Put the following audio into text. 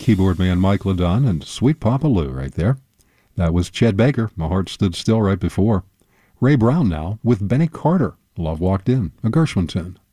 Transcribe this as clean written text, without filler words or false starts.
keyboard man Mike LeDun and Sweet Papa Lou right there. That was Chet Baker, My Heart Stood Still right before. Ray Brown now with Benny Carter, Love Walked In, a Gershwin tune.